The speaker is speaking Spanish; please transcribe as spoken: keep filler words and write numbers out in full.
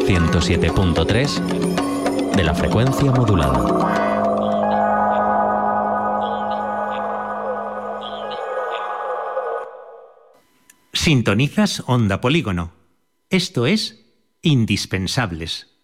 ciento siete punto tres de la frecuencia modulada. Sintonizas Onda Polígono. Esto es Indispensables.